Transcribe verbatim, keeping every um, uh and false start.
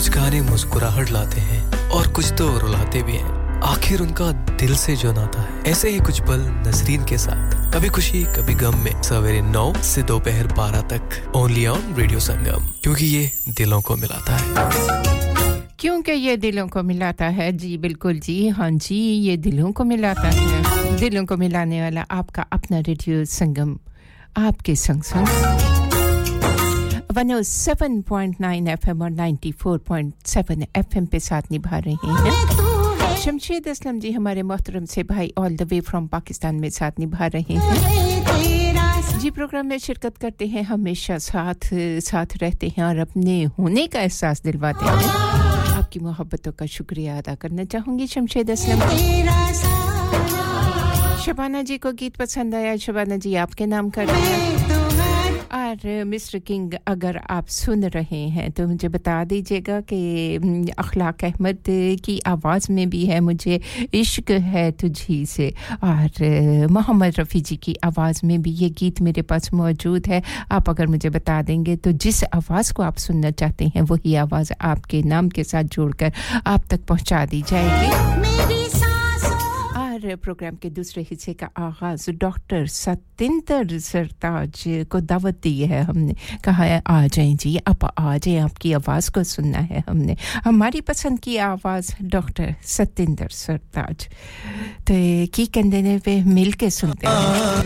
कुछ गाने मुस्कुराहट लाते हैं और कुछ तो रुलाते भी हैं आखिर उनका दिल से जो नाता है ऐसे ही कुछ पल नजरीन के साथ कभी खुशी कभी गम में सवेरे नौ से दोपहर बारह तक ओनली ऑन रेडियो संगम क्योंकि ये दिलों को मिलाता है क्योंकि ये दिलों को मिलाता है जी बिल्कुल जी हां जी ये दिलों को मिलाता है दिलों को मिलाने वाला आपका अपना रेडियो संगम आपके संग संग one oh seven point nine F M और ninety-four point seven F M पे साथ निभा रहे हैं शमशेद असलम जी हमारे मोहतरम से भाई all the way from Pakistan में साथ निभा रहे हैं जी प्रोग्राम में शिरकत करते हैं हमेशा साथ साथ रहते हैं और अपने होने का एहसास दिलवाते हैं आपकी मोहब्बतों का शुक्रिया अदा करना चाहूंगी शमशेद असलम शबाना जी को गीत पसंद आया शबाना जी आपके नाम कर दिया और मिस्टर किंग अगर आप सुन रहे हैं तो मुझे बता दीजिएगा कि अखलाक अहमद की आवाज़ में भी है मुझे इश्क है तुझी से और मोहम्मद रफ़ी जी की आवाज़ में भी ये गीत मेरे पास मौजूद है आप अगर मुझे बता देंगे तो जिस आवाज़ को आप सुनना चाहते हैं वही आवाज़ आपके नाम के साथ जोड़कर आप तक पहुंचा दी जाएगी प्रोग्राम के दूसरे हिस्से का आगाज डॉक्टर सतिंदर सरताज को दावत दी है हमने कहा है आ जाएं जी आप आ जाएं आपकी आवाज को सुनना है हमने हमारी पसंद की आवाज डॉक्टर सतिंदर सरताज तो की कहंदे ने पे मिल के सुनते हैं